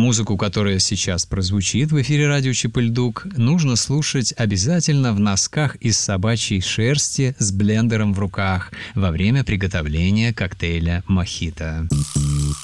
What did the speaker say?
Музыку, которая сейчас прозвучит в эфире радио Чип-и-Ль-Дук, нужно слушать обязательно в носках из собачьей шерсти с блендером в руках во время приготовления коктейля мохито.